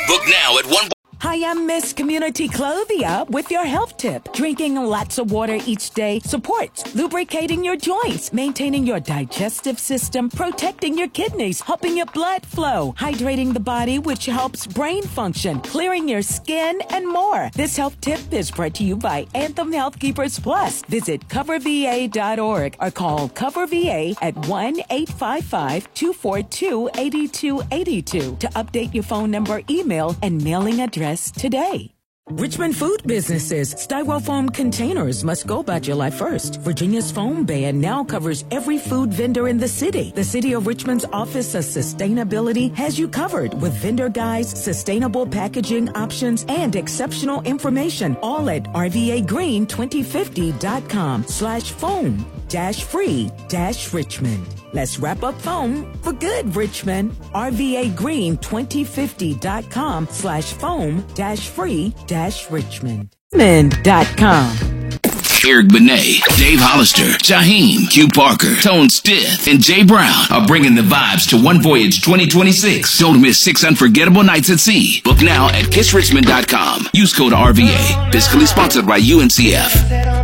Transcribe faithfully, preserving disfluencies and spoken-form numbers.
Book now at one. Hi, I'm Miss Community Clothia with your health tip. Drinking lots of water each day supports lubricating your joints, maintaining your digestive system, protecting your kidneys, helping your blood flow, hydrating the body, which helps brain function, clearing your skin, and more. This health tip is brought to you by Anthem Health Keepers Plus. Visit cover v a dot org or call Cover V A at one eight five five, two four two, eight two eight two to update your phone number, email, and mailing address today. Richmond food businesses. Styrofoam containers must go by July first. Virginia's foam ban now covers every food vendor in the city. The City of Richmond's Office of Sustainability has you covered with vendor guides, sustainable packaging options, and exceptional information, all at r v a green twenty fifty dot com slash foam dash free dash Richmond. Let's wrap up foam for good, Richmond. r v a green twenty fifty dot com slash foam dash free dash Richmond. dot com. Eric Benet, Dave Hollister, Shaheem, Q Parker, Tone Stith, and Jay Brown are bringing the vibes to One Voyage twenty twenty-six. Don't miss six unforgettable nights at sea. Book now at kiss richmond dot com. Use code R V A. Fiscally sponsored by U N C F.